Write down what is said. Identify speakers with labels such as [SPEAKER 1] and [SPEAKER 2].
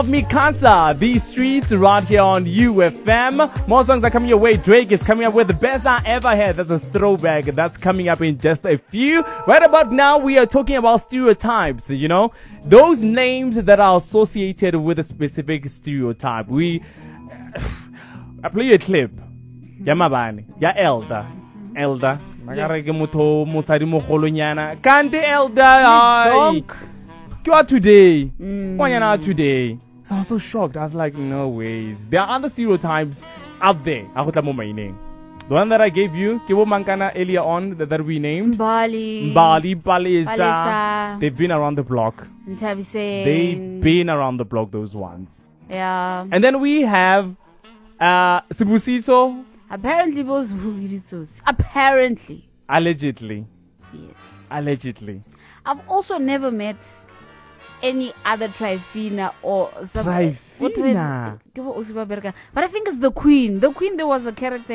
[SPEAKER 1] Mikasa, these streets right here on UFM. More songs are coming your way. Drake is coming up with the best I ever had. That's a throwback. That's coming up in just a few. Right about now, we are talking about stereotypes. You know, those names that are associated with a specific stereotype. I play you a clip. Ya mabani, ya elder. Magare ke motho mosadi mogolo nyana. Kante elder. You are today. Kwanyana today. So I was so shocked. I was like, no ways. There are other stereotypes out there. The one that I gave you, Kibo Mankana earlier on that we named.
[SPEAKER 2] Bali,
[SPEAKER 1] Palisa. They've been around the block. They've been around the block, those ones.
[SPEAKER 2] Yeah.
[SPEAKER 1] And then we have Sibusiso.
[SPEAKER 2] Apparently, those apparently.
[SPEAKER 1] Allegedly.
[SPEAKER 2] Yes.
[SPEAKER 1] Allegedly.
[SPEAKER 2] I've also never met any other Trifina or
[SPEAKER 1] Trifina.
[SPEAKER 2] But I think it's the Queen. The Queen, there was a character